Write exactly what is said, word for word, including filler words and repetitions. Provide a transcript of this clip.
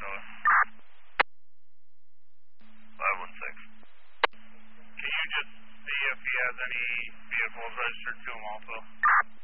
Tower. five one six. Can you just see if he has any vehicles registered to him also?